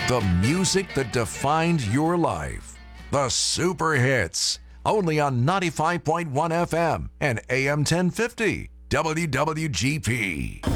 The music that defined your life. The Super Hits. Only on 95.1 FM and AM 1050. WWGP.